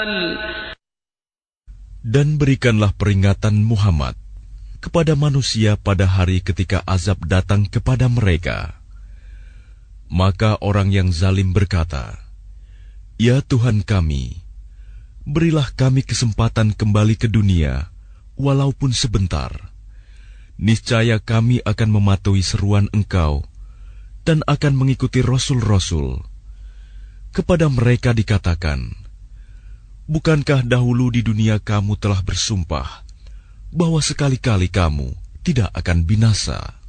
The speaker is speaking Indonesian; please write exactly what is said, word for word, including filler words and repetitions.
Dan berikanlah peringatan Muhammad kepada manusia pada hari ketika azab datang kepada mereka. Maka orang yang zalim berkata, "Ya Tuhan kami, berilah kami kesempatan kembali ke dunia, walaupun sebentar. Niscaya kami akan mematuhi seruan Engkau dan akan mengikuti Rasul-Rasul." Kepada mereka dikatakan, "Bukankah dahulu di dunia kamu telah bersumpah bahwa sekali-kali kamu tidak akan binasa?"